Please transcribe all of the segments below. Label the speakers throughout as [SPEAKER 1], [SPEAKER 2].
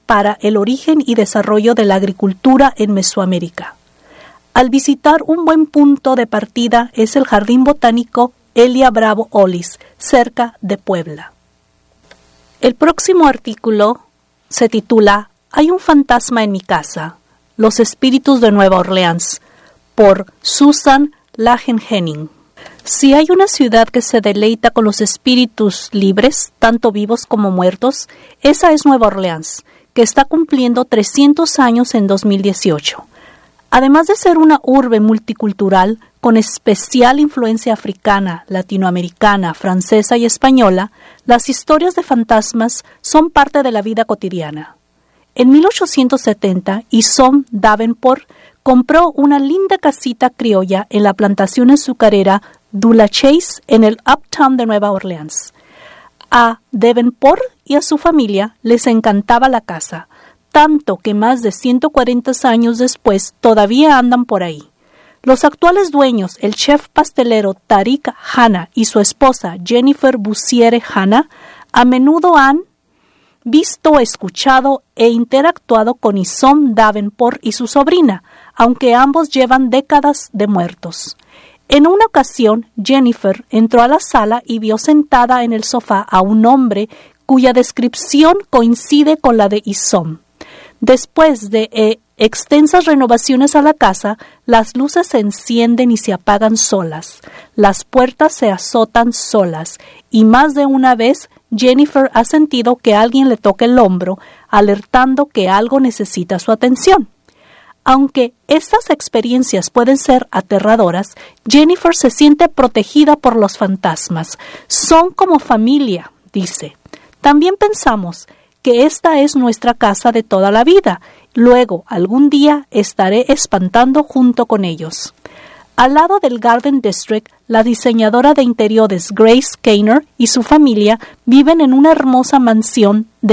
[SPEAKER 1] para el origen y desarrollo de la agricultura en Mesoamérica. Al visitar, un buen punto de partida es el Jardín Botánico Elia Bravo Ollis, cerca de Puebla. El próximo artículo se titula «Hay un fantasma en mi casa, los espíritus de Nueva Orleans», por Susan Lagen-Henning. Si hay una ciudad que se deleita con los espíritus libres, tanto vivos como muertos, esa es Nueva Orleans, que está cumpliendo 300 años en 2018. Además de ser una urbe multicultural con especial influencia africana, latinoamericana, francesa y española, las historias de fantasmas son parte de la vida cotidiana. En 1870, Isom Davenport compró una linda casita criolla en la plantación azucarera Dulacase en el Uptown de Nueva Orleans. A Davenport y a su familia les encantaba la casa, tanto que más de 140 años después todavía andan por ahí. Los actuales dueños, el chef pastelero Tariq Hanna y su esposa Jennifer Bussiere Hanna, a menudo han visto, escuchado e interactuado con Isom Davenport y su sobrina, aunque ambos llevan décadas de muertos. En una ocasión, Jennifer entró a la sala y vio sentada en el sofá a un hombre cuya descripción coincide con la de Isom. Después de extensas renovaciones a la casa, las luces se encienden y se apagan solas, las puertas se azotan solas, y más de una vez Jennifer ha sentido que alguien le toca el hombro, alertando que algo necesita su atención. Aunque estas experiencias pueden ser aterradoras, Jennifer se siente protegida por los fantasmas. Son como familia, dice. También pensamos que esta es nuestra casa de toda la vida. Luego, algún día, estaré espantando junto con ellos. Al lado del Garden District, la diseñadora de interiores Grace Kainer y su familia viven en una hermosa mansión de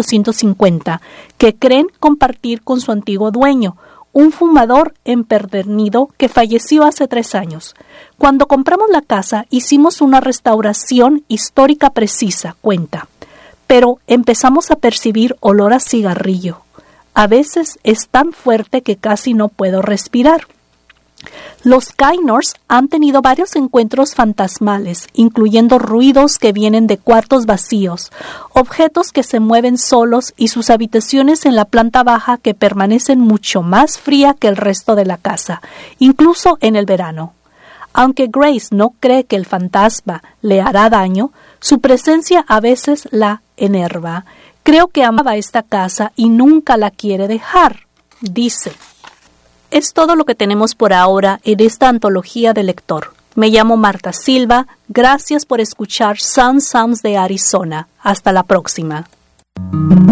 [SPEAKER 1] 1850 que creen compartir con su antiguo dueño, un fumador empedernido que falleció hace 3 años. Cuando compramos la casa, hicimos una restauración histórica precisa, cuenta. Pero empezamos a percibir olor a cigarrillo. A veces es tan fuerte que casi no puedo respirar. Los Kainers han tenido varios encuentros fantasmales, incluyendo ruidos que vienen de cuartos vacíos, objetos que se mueven solos y sus habitaciones en la planta baja que permanecen mucho más fría que el resto de la casa, incluso en el verano. Aunque Grace no cree que el fantasma le hará daño, su presencia a veces la enerva. Creo que amaba esta casa y nunca la quiere dejar, dice. Es todo lo que tenemos por ahora en esta antología de lector. Me llamo Marta Silva. Gracias por escuchar Sound Sounds de Arizona. Hasta la próxima.